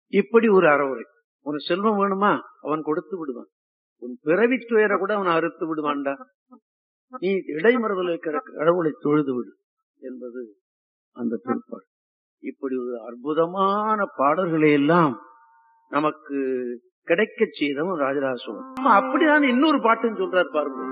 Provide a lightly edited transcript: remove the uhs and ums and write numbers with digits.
இப்படி ஒரு அறவுரை. உனக்கு செல்வம் வேணுமா, அவன் கொடுத்து விடுவான். உன் பிறவி துயர கூட அவன் அறுத்து விடுவான்டா. நீ இடைமறுதல் இருக்கிற கடவுளை தொழுது விடு என்பது அந்த திருப்பாடு. இப்படி ஒரு அற்புதமான பாடல்களை எல்லாம் நமக்கு கிடைக்க செய்தவன் ராஜராஜ சோழன். அப்படிதான் இன்னொரு பாட்டுன்னு சொல்றாரு பாருங்க.